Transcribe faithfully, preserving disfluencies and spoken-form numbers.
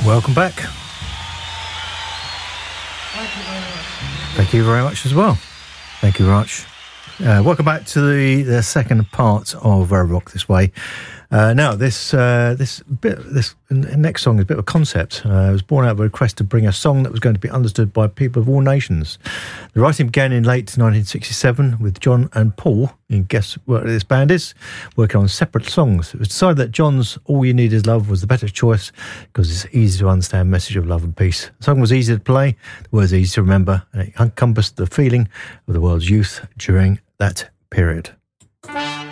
Welcome back. Thank you very much. Thank you very much as well. Thank you very much. Uh, welcome back to the, the second part of uh, Rock This Way. Uh, now, this uh, this bit, this next song is a bit of a concept. Uh, it was born out of a request to bring a song that was going to be understood by people of all nations. The writing began in late nineteen sixty-seven with John and Paul, and guess what this band is, working on separate songs. It was decided that John's All You Need Is Love was the better choice because it's easy to understand message of love and peace. The song was easy to play, the words easy to remember, and it encompassed the feeling of the world's youth during that period.